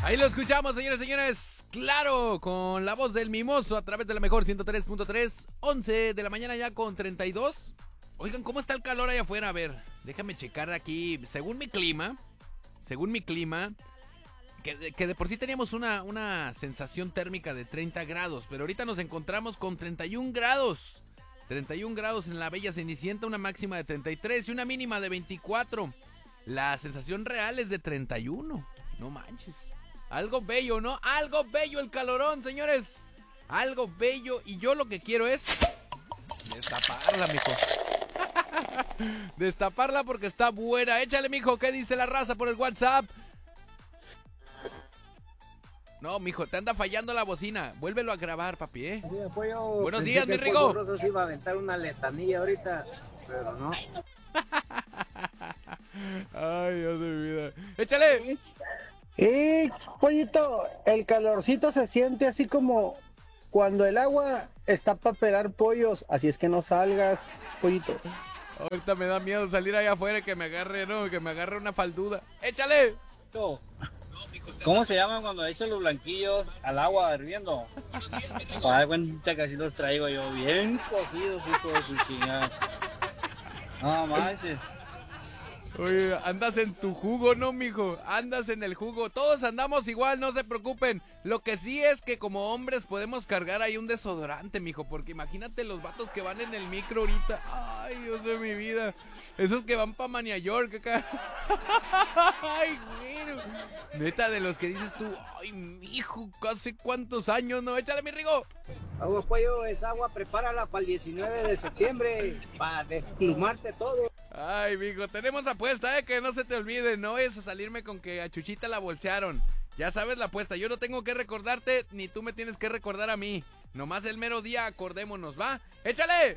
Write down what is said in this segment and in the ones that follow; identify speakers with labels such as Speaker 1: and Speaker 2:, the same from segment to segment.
Speaker 1: Ahí lo escuchamos, señores y señores. Claro, con la voz del mimoso a través de la mejor 103.3, 11 de la mañana ya con 32. Oigan, ¿cómo está el calor allá afuera? A ver, déjame checar aquí. Según mi clima, que de por sí teníamos una sensación térmica de 30 grados, pero ahorita nos encontramos con 31 grados. 31 grados en la bella Cenicienta, una máxima de 33 y una mínima de 24. La sensación real es de 31. No manches. Algo bello, ¿no? Algo bello el calorón, señores. Algo bello. Y yo lo que quiero es destaparla, mijo. Destaparla porque está buena. Échale, mijo. ¿Qué dice la raza por el WhatsApp? No, mijo, te anda fallando la bocina. Vuélvelo a grabar, papi, ¿eh?
Speaker 2: Sí, pollo,
Speaker 1: buenos días, mi Rigo.
Speaker 2: Rosas iba a aventar una letanía ahorita, pero no.
Speaker 1: Ay, Dios de mi vida. ¡Échale!
Speaker 3: Y, pollito, el calorcito se siente así como cuando el agua está para pelar pollos, así es que no salgas, pollito.
Speaker 1: Ahorita me da miedo salir allá afuera y que me agarre, ¿no? Que me agarre una falduda. ¡Échale!
Speaker 2: ¿Cómo se llaman cuando echan los blanquillos al agua hirviendo? Para dar cuenta que así los traigo yo, bien cocidos, hijo de su chingada. No manches.
Speaker 1: Oye, andas en tu jugo, ¿no, mijo? Andas en el jugo. Todos andamos igual, no se preocupen. Lo que sí es que como hombres podemos cargar ahí un desodorante, mijo. Porque imagínate los vatos que van en el micro ahorita. Ay, Dios de mi vida. Esos que van pa' Mania York acá. Ay, güero. Neta, de los que dices tú, ay, mijo, ¿hace cuántos años, no? Échale, mi Rigo.
Speaker 2: Agua, pollo, esa agua prepárala para el 19 de septiembre, para desplumarte todo.
Speaker 1: Ay, mijo, tenemos apuesta, que no se te olvide. No es a salirme con que a Chuchita la bolsearon. Ya sabes la apuesta, yo no tengo que recordarte, ni tú me tienes que recordar a mí. Nomás el mero día acordémonos, ¿va? ¡Échale!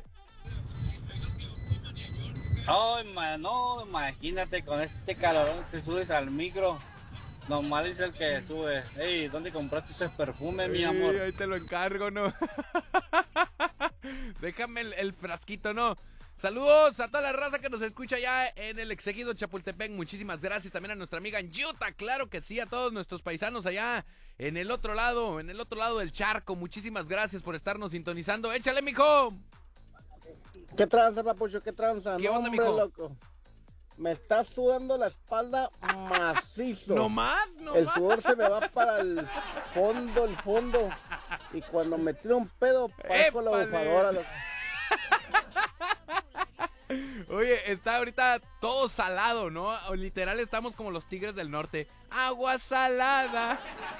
Speaker 2: Ay, no, imagínate con este calorón que subes al micro. Nomás dice el que sube. Ey, ¿dónde compraste ese perfume, mi amor?
Speaker 1: Ahí te lo encargo, ¿no? Déjame el frasquito, ¿no? Saludos a toda la raza que nos escucha ya en el exeguido Chapultepec. Muchísimas gracias también a nuestra amiga en Utah. Claro que sí, a todos nuestros paisanos allá en el otro lado del charco. Muchísimas gracias por estarnos sintonizando. ¡Échale, mijo!
Speaker 3: ¿Qué tranza, papucho? ¿Qué tranza?
Speaker 1: ¿Qué onda,
Speaker 3: hombre,
Speaker 1: mijo?
Speaker 3: loco. Me está sudando la espalda macizo.
Speaker 1: ¿No más?
Speaker 3: El sudor se me va para el fondo. Y cuando me tiro un pedo, parezco la bufadora, loco.
Speaker 1: Oye, está ahorita todo salado, ¿no? Literal estamos como los tigres del norte. Agua salada.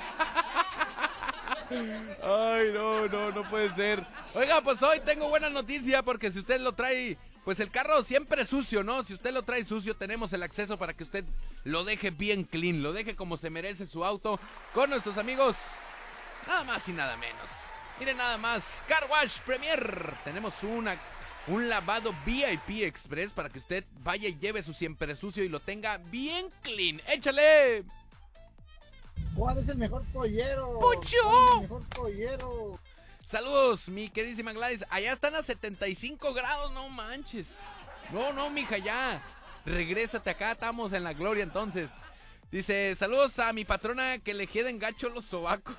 Speaker 1: Ay, no puede ser. Oiga, pues hoy tengo buena noticia porque si usted lo trae, pues el carro siempre sucio, ¿no? Si usted lo trae sucio, tenemos el acceso para que usted lo deje bien clean, lo deje como se merece su auto con nuestros amigos, nada más y nada menos. Miren nada más, Car Wash Premier. Tenemos un lavado VIP Express para que usted vaya y lleve su siempre sucio y lo tenga bien clean. ¡Échale!
Speaker 3: ¿Cuál es el mejor pollero?
Speaker 1: ¡Pucho!
Speaker 3: ¿Cuál es el mejor pollero?
Speaker 1: Saludos, mi queridísima Gladys. Allá están a 75 grados, no manches. No, mija, ya. Regrésate acá, estamos en la gloria entonces. Dice, saludos a mi patrona que le queden gacho los sobacos.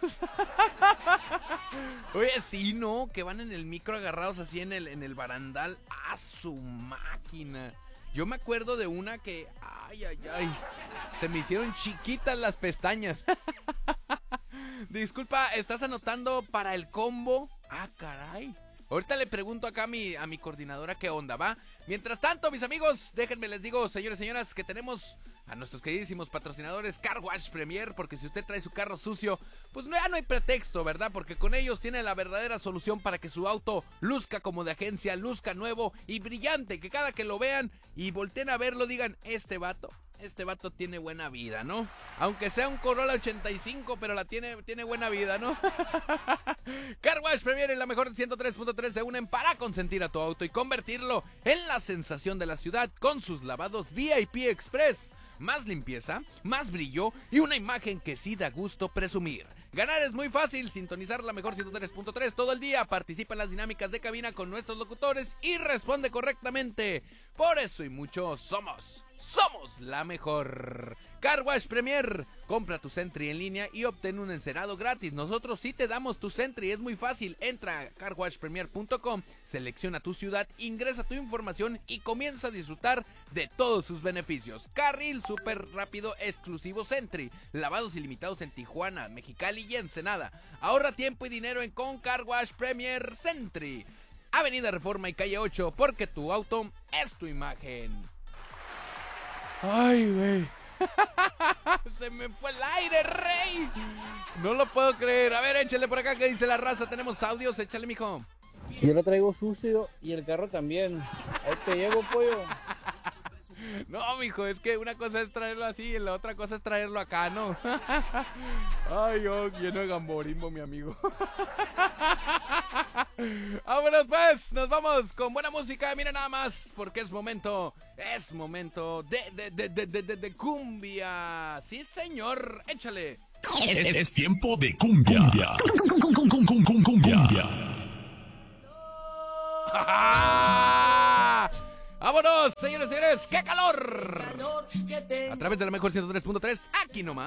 Speaker 1: Oye, sí, ¿no? Que van en el micro agarrados así en el barandal. ¡A su máquina! Yo me acuerdo de una que, ay, se me hicieron chiquitas las pestañas. Disculpa, ¿estás anotando para el combo? Ah, caray. Ahorita le pregunto acá a mi coordinadora qué onda, ¿va? Mientras tanto, mis amigos, déjenme les digo, señores y señoras, que tenemos a nuestros queridísimos patrocinadores Car Wash Premier, porque si usted trae su carro sucio, pues ya no hay pretexto, ¿verdad? Porque con ellos tiene la verdadera solución para que su auto luzca como de agencia, luzca nuevo y brillante, que cada que lo vean y volteen a verlo digan, este vato tiene buena vida, ¿no? Aunque sea un Corolla 85, pero tiene buena vida, ¿no? Car Wash Premier en la mejor 103.3 se unen para consentir a tu auto y convertirlo en la sensación de la ciudad con sus lavados VIP Express. Más limpieza, más brillo y una imagen que sí da gusto presumir. Ganar es muy fácil, sintonizar la mejor 103.3 todo el día, participa en las dinámicas de cabina con nuestros locutores y responde correctamente. Por eso y mucho somos somos la mejor. Car Wash Premier, compra tu Sentry en línea y obtén un encerado gratis. Nosotros sí te damos tu Sentry, es muy fácil. Entra a carwashpremier.com, selecciona tu ciudad, ingresa tu información y comienza a disfrutar de todos sus beneficios. Carril súper rápido exclusivo Sentry, lavados ilimitados en Tijuana, Mexicali y Ensenada. Ahorra tiempo y dinero en con Car Wash Premier Sentry. Avenida Reforma y Calle 8, porque tu auto es tu imagen. Ay, güey. Se me fue el aire, rey. No lo puedo creer. A ver, échale por acá que dice la raza. Tenemos audios, échale, mijo.
Speaker 2: Yo lo traigo sucio y el carro también. Ahí te llevo, pollo.
Speaker 1: No, mijo, es que una cosa es traerlo así y la otra cosa es traerlo acá, ¿no? Ay, yo lleno de gamborismo, mi amigo. Vámonos pues, nos vamos con buena música. Mira nada más, porque es momento de cumbia. Sí, señor, échale.
Speaker 4: Es tiempo de cumbia. Cumbia.
Speaker 1: ¡Vámonos, señores y señores! ¡Qué calor! A través de la mejor 103.3, aquí nomás.